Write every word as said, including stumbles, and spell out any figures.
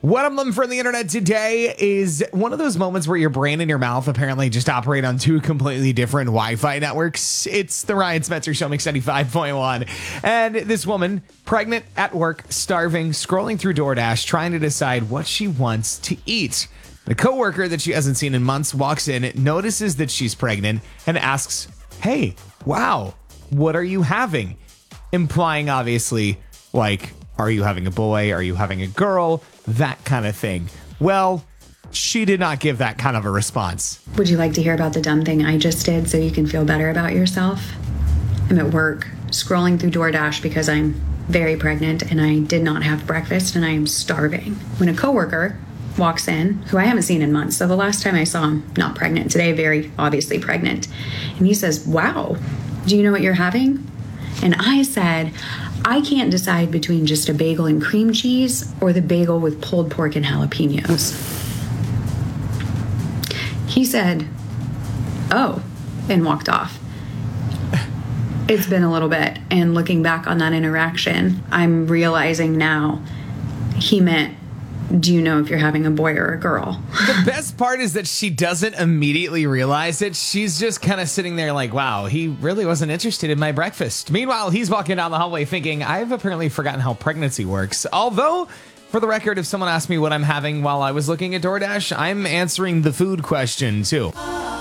What I'm loving from the internet today is one of those moments where your brain and your mouth apparently just operate on two completely different Wi-Fi networks. It's the Ryan Spencer Show, Mix ninety-five point one. And this woman, pregnant, at work, starving, scrolling through DoorDash, trying to decide what she wants to eat. The coworker that she hasn't seen in months walks in, notices that she's pregnant, and asks, "Hey, wow, what are you having?" Implying, obviously, like, are you having a boy? Are you having a girl? That kind of thing. Well, she did not give that kind of a response. Would you like to hear about the dumb thing I just did so you can feel better about yourself? I'm at work, scrolling through DoorDash because I'm very pregnant and I did not have breakfast and I am starving. When a coworker walks in, who I haven't seen in months, so the last time I saw him, not pregnant, today very obviously pregnant, and he says, "Wow, do you know what you're having?" And I said, "I can't decide between just a bagel and cream cheese or the bagel with pulled pork and jalapenos." He said, "Oh," and walked off. It's been a little bit, and looking back on that interaction, I'm realizing now he meant, "Do you know if you're having a boy or a girl?" The best part is that she doesn't immediately realize it. She's just kind of sitting there like, wow, he really wasn't interested in my breakfast. Meanwhile, he's walking down the hallway thinking, I've apparently forgotten how pregnancy works. Although, for the record, if someone asked me what I'm having while I was looking at DoorDash, I'm answering the food question too.